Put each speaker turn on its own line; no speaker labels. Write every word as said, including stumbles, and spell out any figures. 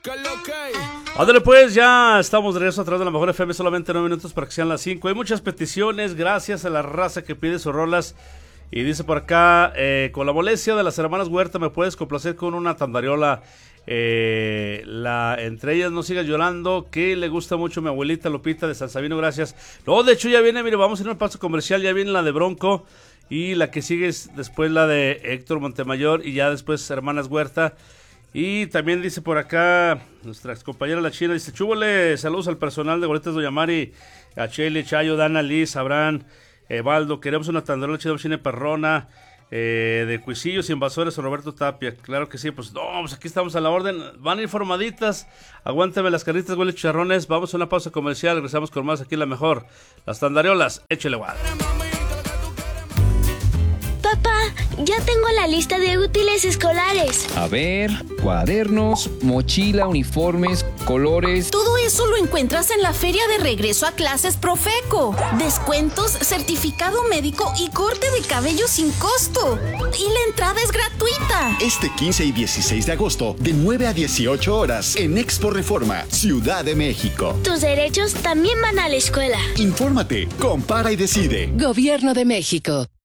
Ándale pues, ya estamos de regreso a través de la mejor F M, solamente nueve minutos para que sean las cinco. Hay muchas peticiones, gracias a la raza que pide sus rolas. Y dice por acá, eh, con la molestia de las hermanas Huerta, ¿me puedes complacer con una tandariola? Eh, la entre ellas No sigas llorando, que le gusta mucho a mi abuelita Lupita de San Sabino, gracias. No, de hecho ya viene, mire, vamos a ir a un paso comercial, ya viene la de Bronco. Y la que sigue es después la de Héctor Montemayor y ya después Hermanas Huerta. Y también dice por acá nuestra ex compañera la China, dice, chúbole, saludos al personal de Boletas Doña Mari, a Chele, Chayo, Dana, Liz, Abraham, Evaldo, queremos una tandarola chida, chine perrona, eh, de Cuisillos y Invasores, o Roberto Tapia. Claro que sí, pues no, pues aquí estamos a la orden, van informaditas, aguántame las carnitas, huele chicharrones, vamos a una pausa comercial, regresamos con más aquí en la mejor, las tandariolas, échele guad.
Papá, ya tengo la lista de útiles escolares.
A ver, cuadernos, mochila, uniformes, colores.
Todo eso lo encuentras en la feria de regreso a clases Profeco. Descuentos, certificado médico y corte de cabello sin costo. Y la entrada es gratuita.
Este quince y dieciséis de agosto, de nueve a dieciocho horas, en Expo Reforma, Ciudad de México.
Tus derechos también van a la escuela.
Infórmate, compara y decide.
Gobierno de México.